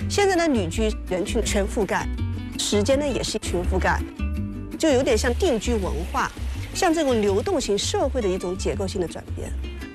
现在的旅居人群全覆盖，时间呢也是全覆盖，就有点像定居文化，像这种流动型社会的一种结构性的转变。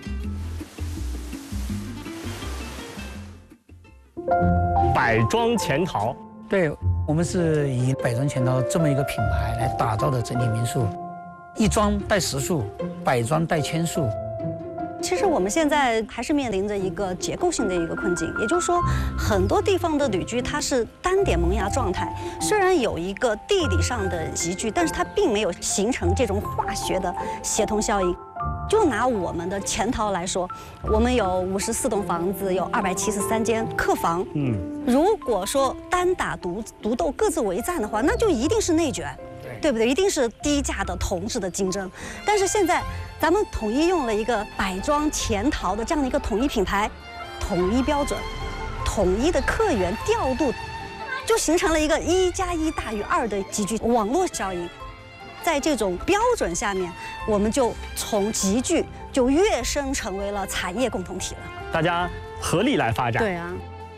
百庄钱陶， 对，我们是以百庄钱陶这么一个品牌来打造的整体民宿，一庄带10树，百庄带1000树。 其实我们现在还是面临着一个结构性的一个困境，也就是说，很多地方的旅居它是单点萌芽状态，虽然有一个地理上的集聚，但是它并没有形成这种化学的协同效应。就拿我们的钱陶来说，我们有54栋房子，有273间客房。如果说单打独斗、各自为战的话，那就一定是内卷，对不对？一定是低价的同质的竞争。但是现在，咱们统一用了一个百庄钱陶的这样的一个统一品牌，统一标准，统一的客源调度，就形成了一个1+1大于2的集聚网络效应。在这种标准下面，我们就从集聚就跃升成为了产业共同体了。 大家合力来发展。 对啊。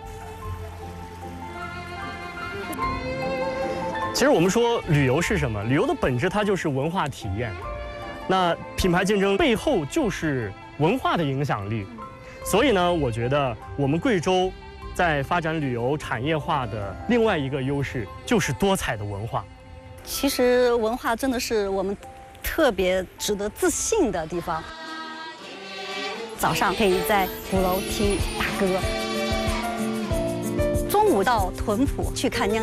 其实我们说旅游是什么？旅游的本质它就是文化体验。那品牌竞争背后就是文化的影响力。所以呢，我觉得我们贵州在发展旅游产业化的另外一个优势就是多彩的文化。 其实文化真的是我们特别值得自信的地方。早上可以在鼓楼听大歌，中午到屯埔去看